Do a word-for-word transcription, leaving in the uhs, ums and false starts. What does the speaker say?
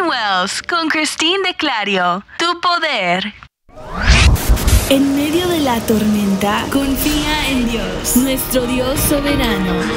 Wells con Christine de Clario. Tu poder. En medio de la tormenta, confía en Dios, nuestro Dios soberano.